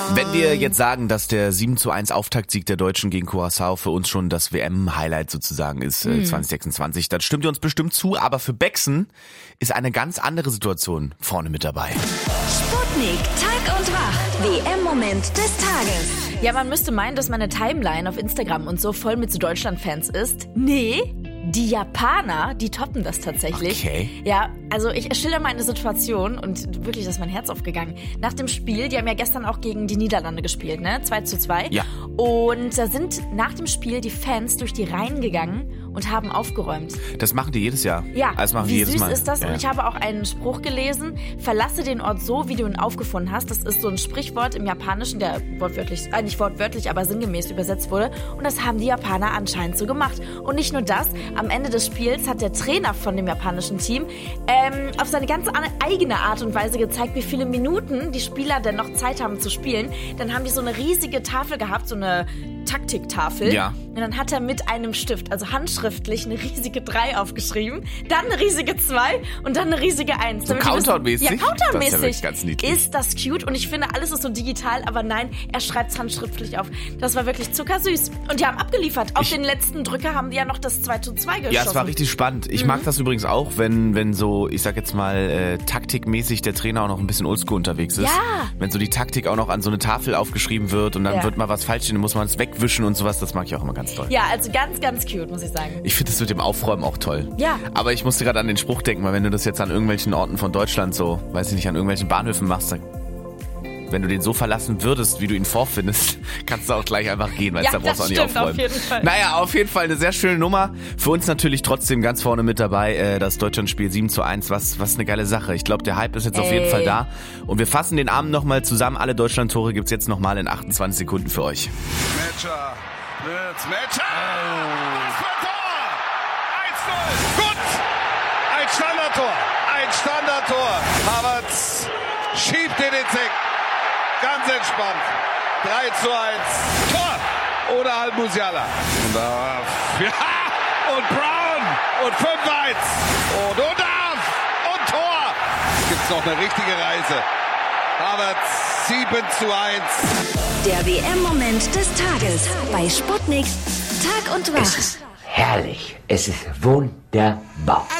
Wenn wir jetzt sagen, dass der 7:1 Auftaktsieg der Deutschen gegen Curaçao für uns schon das WM-Highlight sozusagen ist, 2026, dann stimmt ihr uns bestimmt zu, aber für Becksen ist eine ganz andere Situation vorne mit dabei. Sputnik, Tag und Wach, WM-Moment des Tages. Ja, man müsste meinen, dass meine Timeline auf Instagram und so voll mit so Deutschland-Fans ist. Nee, die Japaner, die toppen das tatsächlich. Okay. Ja, also ich schilder mal eine Situation und wirklich, da ist mein Herz aufgegangen. Nach dem Spiel, die haben ja gestern auch gegen die Niederlande gespielt, ne? 2:2. Ja. Und da sind nach dem Spiel die Fans durch die Reihen gegangen und haben aufgeräumt. Das machen die jedes Jahr. Ja, das machen die wie jedes süß Mal. ist das? Ja. Und ich habe auch einen Spruch gelesen, verlasse den Ort so, wie du ihn aufgefunden hast. Das ist so ein Sprichwort im Japanischen, der wortwörtlich, nicht wortwörtlich, aber sinngemäß übersetzt wurde. Und das haben die Japaner anscheinend so gemacht. Und nicht nur das, am Ende des Spiels hat der Trainer von dem japanischen Team auf seine ganz eigene Art und Weise gezeigt, wie viele Minuten die Spieler denn noch Zeit haben zu spielen. Dann haben die so eine riesige Tafel gehabt, so eine Taktiktafel. Ja. Und dann hat er mit einem Stift, also handschriftlich, eine riesige 3 aufgeschrieben, dann eine riesige 2 und dann eine riesige 1. So Countdown-mäßig? Ja, Countdown-mäßig. Das ist ja wirklich ganz niedlich. Ist das cute? Und ich finde, alles ist so digital, aber nein, er schreibt es handschriftlich auf. Das war wirklich zuckersüß. Und die haben abgeliefert. Auf den letzten Drücker haben die ja noch das 2:2 geschossen. Ja, es war richtig spannend. Ich mag das übrigens auch, wenn so, ich sag jetzt mal, taktikmäßig der Trainer auch noch ein bisschen oldschool unterwegs ist. Ja. Wenn so die Taktik auch noch an so eine Tafel aufgeschrieben wird und dann wird mal was falsch stehen, dann muss man es wegwischen und sowas. Das mag ich auch immer ganz toll. Ja, also ganz, ganz cute, muss ich sagen. Ich finde das mit dem Aufräumen auch toll. Ja. Aber ich musste gerade an den Spruch denken, weil wenn du das jetzt an irgendwelchen Orten von Deutschland so, weiß ich nicht, an irgendwelchen Bahnhöfen machst, dann, wenn du den so verlassen würdest, wie du ihn vorfindest, kannst du auch gleich einfach gehen, weil da brauchst du auch nicht aufräumen. Auf jeden Fall. Naja, auf jeden Fall eine sehr schöne Nummer. Für uns natürlich trotzdem ganz vorne mit dabei, das Deutschlandspiel 7:1, was eine geile Sache. Ich glaube, der Hype ist jetzt auf jeden Fall da. Und wir fassen den Abend nochmal zusammen. Alle Deutschland-Tore gibt's jetzt nochmal in 28 Sekunden für euch. Metscher. Was für ein Tor! 1:0. Gut! Ein Standardtor. Ein Standardtor. Havertz schiebt den Eck. Ganz entspannt. 3:1. Tor! Ohne Al-Musiala. Und und Brown. Und 5:1. Und Undarf. Und Tor. Gibt's noch eine richtige Reise. Havertz 7:1. Der WM-Moment des Tages bei Sputnik, Tag und Wach. Es ist herrlich. Es ist wunderbar.